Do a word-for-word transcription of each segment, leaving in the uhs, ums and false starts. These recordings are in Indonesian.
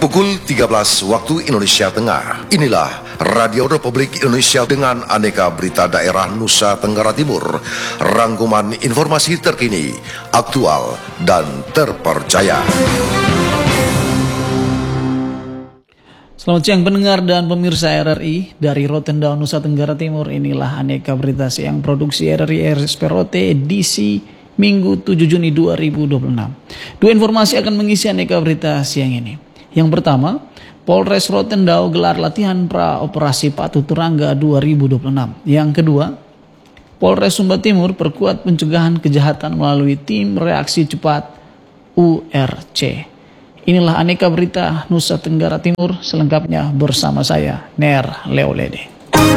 Pukul tiga belas waktu Indonesia Tengah. Inilah Radio Republik Indonesia dengan aneka berita daerah Nusa Tenggara Timur. Rangkuman informasi terkini, aktual, dan terpercaya. Selamat siang pendengar dan pemirsa R R I dari Rotendao, Nusa Tenggara Timur. Inilah aneka berita siang produksi R R I R S P R O T edisi Minggu tujuh Juni dua ribu dua puluh enam. Dua informasi akan mengisi aneka berita siang ini. Yang pertama, Polres Rotendao gelar latihan pra operasi Patu Turangga dua ribu dua puluh enam. Yang kedua, Polres Sumba Timur perkuat pencegahan kejahatan melalui tim reaksi cepat U R C. Inilah aneka berita Nusa Tenggara Timur, selengkapnya bersama saya, Ner Leolede.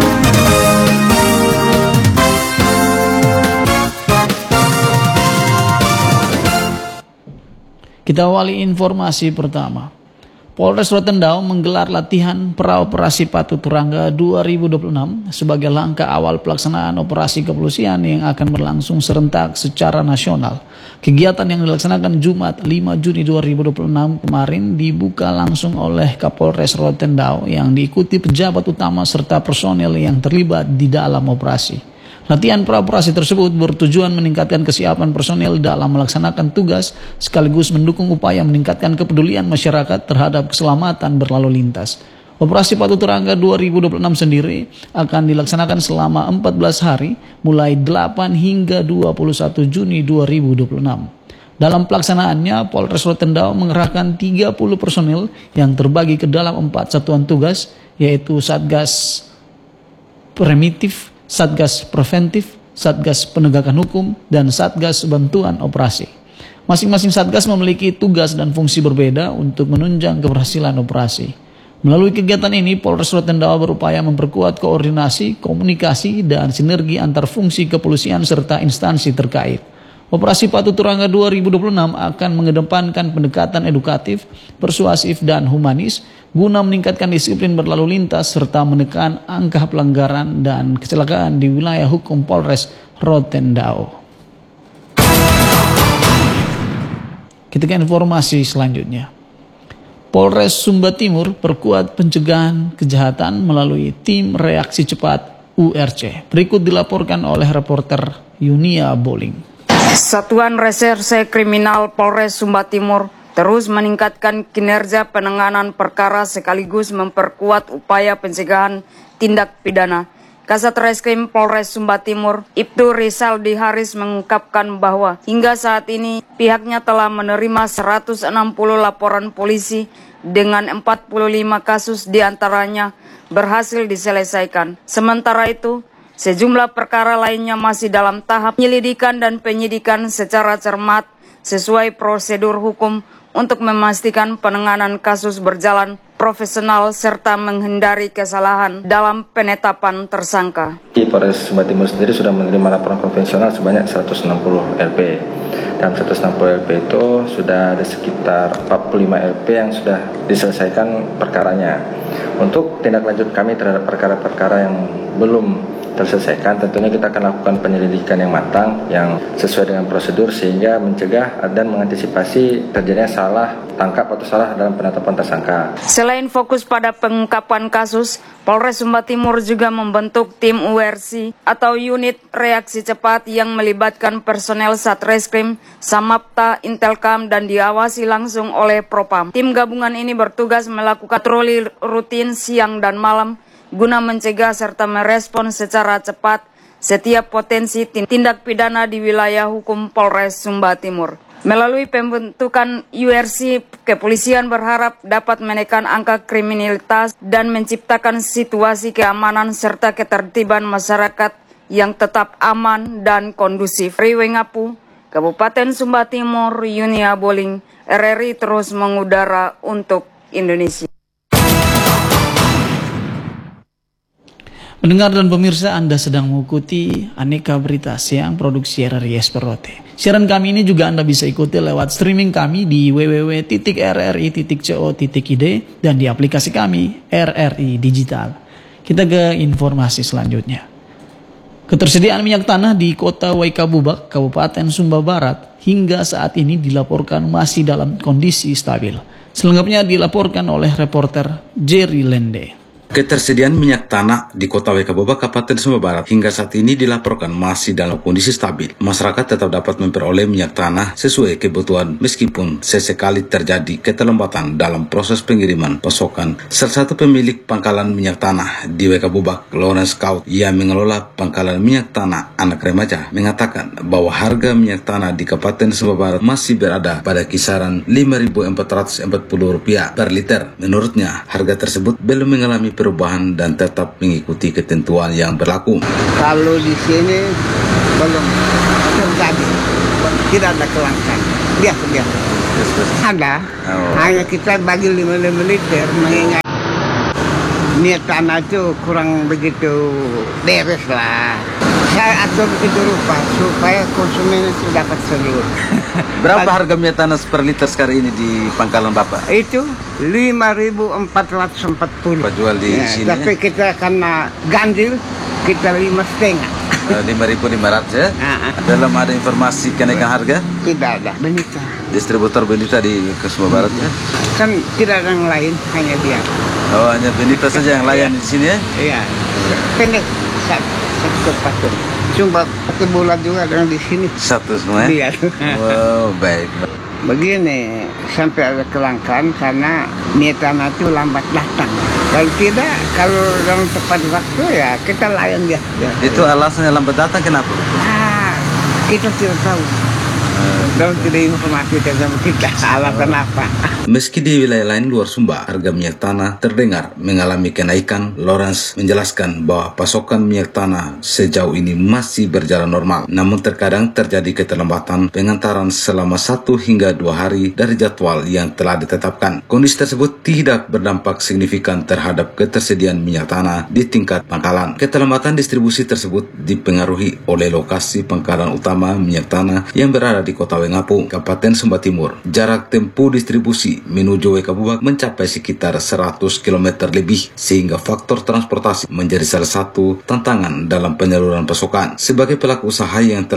Kita awali informasi pertama. Polres Rotendao menggelar latihan pra-operasi Patu Turangga dua ribu dua puluh enam sebagai langkah awal pelaksanaan operasi kepolisian yang akan berlangsung serentak secara nasional. Kegiatan yang dilaksanakan Jumat lima Juni dua ribu dua puluh enam kemarin dibuka langsung oleh Kapolres Rotendao yang diikuti pejabat utama serta personel yang terlibat di dalam operasi. Latihan pra-operasi tersebut bertujuan meningkatkan kesiapan personel dalam melaksanakan tugas sekaligus mendukung upaya meningkatkan kepedulian masyarakat terhadap keselamatan berlalu lintas. Operasi Patu Turangga dua ribu dua puluh enam sendiri akan dilaksanakan selama empat belas hari mulai delapan hingga dua puluh satu Juni dua ribu dua puluh enam. Dalam pelaksanaannya, Polres Rotendao mengerahkan tiga puluh personil yang terbagi ke dalam empat satuan tugas, yaitu Satgas Primitif, Satgas Preventif, Satgas Penegakan Hukum, dan Satgas Bantuan Operasi. Masing-masing Satgas memiliki tugas dan fungsi berbeda untuk menunjang keberhasilan operasi. Melalui kegiatan ini, Polres Rotendao berupaya memperkuat koordinasi, komunikasi, dan sinergi antar fungsi kepolisian serta instansi terkait. Operasi Patu Turangga dua ribu dua puluh enam akan mengedepankan pendekatan edukatif, persuasif, dan humanis guna meningkatkan disiplin berlalu lintas serta menekan angka pelanggaran dan kecelakaan di wilayah hukum Polres Rotendao. Kita ke informasi selanjutnya. Polres Sumba Timur perkuat pencegahan kejahatan melalui tim reaksi cepat U R C. Berikut dilaporkan oleh reporter Yunia Boling. Satuan Reserse Kriminal Polres Sumba Timur terus meningkatkan kinerja penanganan perkara sekaligus memperkuat upaya pencegahan tindak pidana. Kasat Reskrim Polres Sumba Timur, Ibtu Rizaldi Haris mengungkapkan bahwa hingga saat ini pihaknya telah menerima seratus enam puluh laporan polisi dengan empat puluh lima kasus diantaranya berhasil diselesaikan. Sementara itu, sejumlah perkara lainnya masih dalam tahap penyelidikan dan penyidikan secara cermat sesuai prosedur hukum untuk memastikan penanganan kasus berjalan profesional serta menghindari kesalahan dalam penetapan tersangka. Polres Sumba Timur sendiri sudah menerima laporan konvensional sebanyak seratus enam puluh L P. Dalam seratus enam puluh L P itu sudah ada sekitar empat puluh lima L P yang sudah diselesaikan perkaranya. Untuk tindak lanjut kami terhadap perkara-perkara yang belum terselesaikan, tentunya kita akan lakukan penyelidikan yang matang yang sesuai dengan prosedur sehingga mencegah dan mengantisipasi terjadinya salah tangkap atau salah dalam penetapan tersangka. Selain fokus pada pengungkapan kasus, Polres Sumba Timur juga membentuk tim U R C atau unit reaksi cepat yang melibatkan personel Satreskrim, Samapta, Intelkam, dan diawasi langsung oleh Propam. Tim gabungan ini bertugas melakukan patroli rutin siang dan malam guna mencegah serta merespon secara cepat setiap potensi tindak pidana di wilayah hukum Polres Sumba Timur. Melalui pembentukan U R C, kepolisian berharap dapat menekan angka kriminalitas dan menciptakan situasi keamanan serta ketertiban masyarakat yang tetap aman dan kondusif. Riwengapu, Kabupaten Sumba Timur, Yunia Boling, R R I terus mengudara untuk Indonesia. Pendengar dan pemirsa, Anda sedang mengikuti aneka berita siang produksi R R I S P R O T. Siaran kami ini juga Anda bisa ikuti lewat streaming kami di w w w titik r r i titik co titik i d dan di aplikasi kami R R I Digital. Kita ke informasi selanjutnya. Ketersediaan minyak tanah di kota Waikabubak, Kabupaten Sumba Barat hingga saat ini dilaporkan masih dalam kondisi stabil. Selengkapnya dilaporkan oleh reporter Jerry Lende. Ketersediaan minyak tanah di Kota Wekabubak, Kabupaten Sumba Barat hingga saat ini dilaporkan masih dalam kondisi stabil. Masyarakat tetap dapat memperoleh minyak tanah sesuai kebutuhan meskipun sesekali terjadi keterlambatan dalam proses pengiriman pasokan. Salah satu pemilik pangkalan minyak tanah di Wekabubak, Lawrence Kaut, yang mengelola pangkalan minyak tanah Anak Remaja, mengatakan bahwa harga minyak tanah di Kabupaten Sumba Barat masih berada pada kisaran lima ribu empat ratus empat puluh rupiah per liter. Menurutnya, harga tersebut belum mengalami perubahan dan tetap mengikuti ketentuan yang berlaku. Kalau di sini belum terjadi, tidak ada kelangkaan. Biasa-biasa. Ada, oh. Hanya kita bagi lima lima liter, mengingat minyak tanah itu kurang begitu beres lah. Saya atur begitu rupa supaya konsumen itu dapat seluruh. Berapa harga minyak tanah per liter sekarang ini di pangkalan Bapak? Itu lima ribu empat ratus empat puluh. Pak jual di ya, sini. Tapi kita karena ganjil kita lima setengah. lima ribu lima ratus ya? Uh-huh. Dalam ada informasi kenaikan harga? Tidak ada, Benita. Distributor Benita di Sumba Barat ya? Kan tidak ada yang lain, hanya dia. Oh, hanya Benita saja yang layan di sini ya? Iya. Pendek, satu patung. Cuma pakai bola juga ada di sini. Satu semua ya? Iya. Wow, baik. Begini, sampai ada kelangkaan karena minyak tanah itu lambat datang. Kalau tidak, kalau dalam tepat waktu ya kita layan dia. Ya. Itu alasannya lambat datang kenapa? Nah, kita tidak tahu. Dan tidak informasi tentang kita alasan apa. Meski di wilayah lain luar Sumba, harga minyak tanah terdengar mengalami kenaikan, Lawrence menjelaskan bahwa pasokan minyak tanah sejauh ini masih berjalan normal. Namun terkadang terjadi keterlambatan pengantaran selama satu hingga dua hari dari jadwal yang telah ditetapkan. Kondisi tersebut tidak berdampak signifikan terhadap ketersediaan minyak tanah di tingkat pangkalan. Keterlambatan distribusi tersebut dipengaruhi oleh lokasi pangkalan utama minyak tanah yang berada di Kota Wengapu, Kabupaten Sumba Timur. Jarak tempuh distribusi menuju Wekabubak mencapai sekitar seratus kilometer lebih, sehingga faktor transportasi menjadi salah satu tantangan dalam penyaluran pasokan. Sebagai pelaku usaha yang